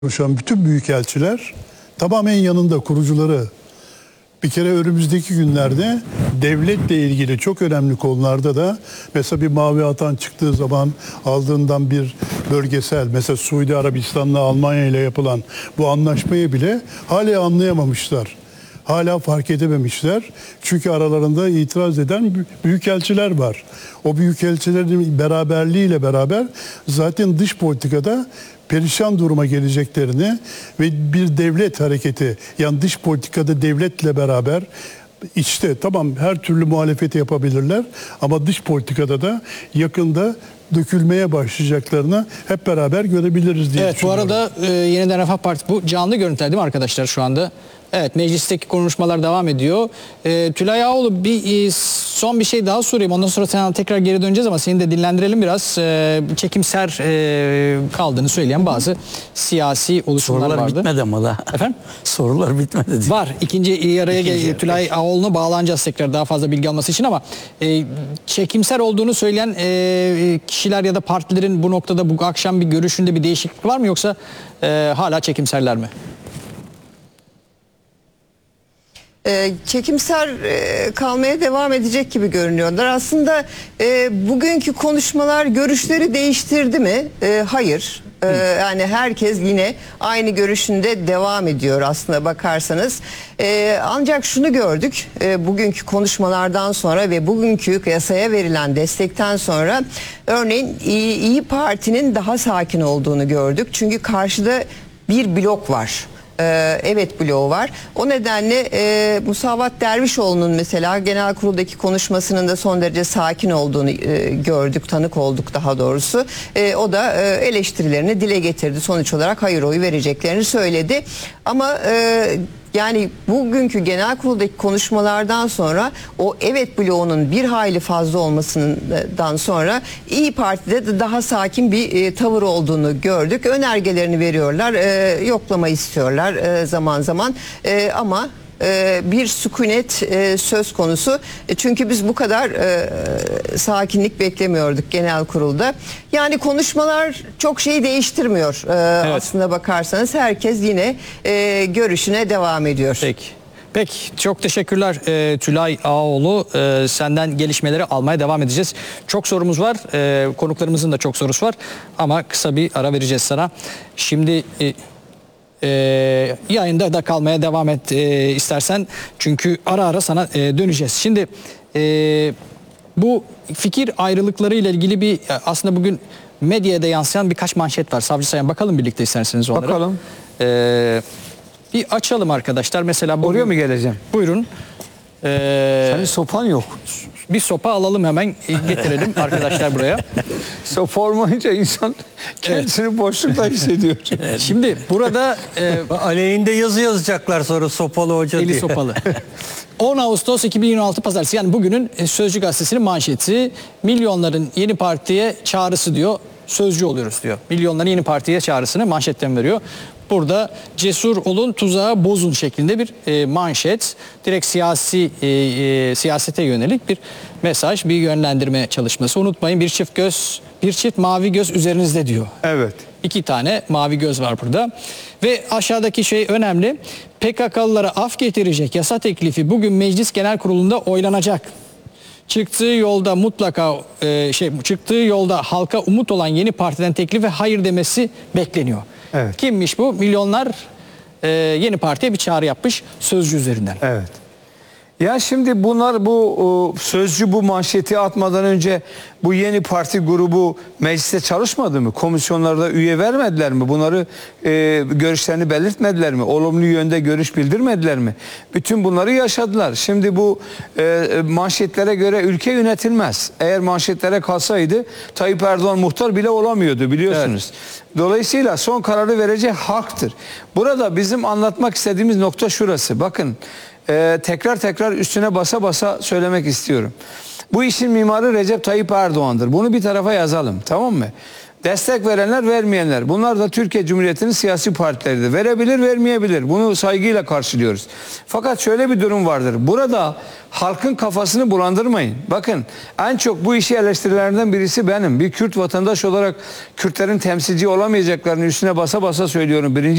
Konuşan bütün büyükelçiler tamamen yanında kurucuları. Bir kere önümüzdeki günlerde devletle ilgili çok önemli konularda da mesela bir Mavi Atan çıktığı zaman aldığından bir bölgesel, mesela Suudi Arabistan'la Almanya ile yapılan bu anlaşmayı bile hala anlayamamışlar. Hala fark edememişler. Çünkü aralarında itiraz eden büyükelçiler var. O büyükelçilerin beraberliğiyle beraber zaten dış politikada perişan duruma geleceklerini ve bir devlet hareketi, yani dış politikada devletle beraber işte tamam her türlü muhalefeti yapabilirler ama dış politikada da yakında dökülmeye başlayacaklarını hep beraber görebiliriz diye düşünüyorum. Bu arada Yeniden Refah Partisi, bu canlı görüntüler değil mi arkadaşlar şu anda? Evet, meclisteki konuşmalar devam ediyor. Tülay Ağoğlu, son bir şey daha sorayım. Ondan sonra sana tekrar geri döneceğiz ama seni de dinlendirelim biraz. Çekimser kaldığını söyleyen bazı siyasi oluşumlar Sorular vardı. bitmedi ama da. Efendim? Sorular bitmedi. Var. İkinci araya Tülay Ağoğlu'na bağlanacağız tekrar daha fazla bilgi alması için ama çekimser olduğunu söyleyen kişiler ya da partilerin bu noktada bu akşam bir görüşünde bir değişiklik var mı, yoksa hala çekimserler mi? Çekimser kalmaya devam edecek gibi görünüyorlar. Aslında bugünkü konuşmalar görüşleri değiştirdi mi? Hayır. Yani herkes yine aynı görüşünde devam ediyor aslında bakarsanız. Ancak şunu gördük bugünkü konuşmalardan sonra ve bugünkü yasaya verilen destekten sonra, örneğin İyi Parti'nin daha sakin olduğunu gördük. Çünkü karşıda bir blok var. Evet bloğu var. O nedenle Musavat Dervişoğlu'nun mesela genel kuruldaki konuşmasının da son derece sakin olduğunu gördük, tanık olduk daha doğrusu. O da eleştirilerini dile getirdi. Sonuç olarak hayır oyu vereceklerini söyledi. Ama yani bugünkü genel kuruldaki konuşmalardan sonra o evet bloğunun bir hayli fazla olmasından sonra İyi Parti'de de daha sakin bir tavır olduğunu gördük. Önergelerini veriyorlar, yoklama istiyorlar zaman zaman ama bir sükunet söz konusu. Çünkü biz bu kadar sakinlik beklemiyorduk genel kurulda. Yani konuşmalar çok şeyi değiştirmiyor. Evet. Aslında bakarsanız herkes yine görüşüne devam ediyor. Peki, çok teşekkürler Tülay Ağoğlu. Senden gelişmeleri almaya devam edeceğiz. Çok sorumuz var. Konuklarımızın da çok sorusu var. Ama kısa bir ara vereceğiz sana. Şimdi yayında da kalmaya devam et istersen. Çünkü ara ara sana döneceğiz. Şimdi bu fikir ayrılıkları ile ilgili bir aslında bugün medyada yansıyan birkaç manşet var. Savcı Sayan, bakalım birlikte isterseniz onlara. Bakalım. Bir açalım arkadaşlar. Mesela oraya mı geleceğim? Buyurun. Senin sopan yok. Bir sopa alalım, hemen getirelim arkadaşlar buraya. Sopa olmayınca insan kendisini boşlukta hissediyor. Şimdi burada Aleyhinde yazı yazacaklar sonra sopalı hoca eli diye. sopalı. 10 Ağustos 2026 Pazartesi, yani bugünün Sözcü Gazetesi'nin manşeti, milyonların yeni partiye çağrısı diyor. Sözcü oluyoruz diyor. Milyonların yeni partiye çağrısını manşetten veriyor. Burada cesur olun, tuzağı bozun şeklinde bir manşet. Direkt siyasete yönelik bir mesaj, bir yönlendirme çalışması. Unutmayın, bir çift mavi göz üzerinizde diyor. Evet. 2 tane mavi göz var burada. Ve aşağıdaki şey önemli. PKK'lılara af getirecek yasa teklifi bugün Meclis Genel Kurulu'nda oylanacak. Çıktığı yolda halka umut olan yeni partiden teklife hayır demesi bekleniyor. Evet. Kimmiş bu? Milyonlar yeni partiye bir çağrı yapmış Sözcü üzerinden. Evet. Ya şimdi bunlar bu Sözcü bu manşeti atmadan önce bu yeni parti grubu mecliste çalışmadı mı? Komisyonlarda üye vermediler mi? Bunları görüşlerini belirtmediler mi? Olumlu yönde görüş bildirmediler mi? Bütün bunları yaşadılar. Şimdi bu manşetlere göre ülke yönetilmez. Eğer manşetlere kalsaydı Tayyip Erdoğan muhtar bile olamıyordu, biliyorsunuz. Evet. Dolayısıyla son kararı verecek halktır. Burada bizim anlatmak istediğimiz nokta şurası. Bakın, tekrar üstüne basa basa söylemek istiyorum. Bu işin mimarı Recep Tayyip Erdoğan'dır. Bunu bir tarafa yazalım, tamam mı? Destek verenler, vermeyenler. Bunlar da Türkiye Cumhuriyeti'nin siyasi partileridir. Verebilir, vermeyebilir. Bunu saygıyla karşılıyoruz. Fakat şöyle bir durum vardır. Burada halkın kafasını bulandırmayın. Bakın, en çok bu işi eleştirilenlerden birisi benim. Bir Kürt vatandaş olarak Kürtlerin temsilci olamayacaklarını üstüne basa basa söylüyorum. Birinci